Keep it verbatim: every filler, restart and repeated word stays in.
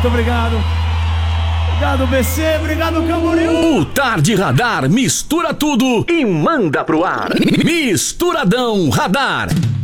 Muito obrigado. Obrigado, B C. Obrigado, Camboriú. O Tarde Radar mistura tudo e manda pro ar. Misturadão Radar.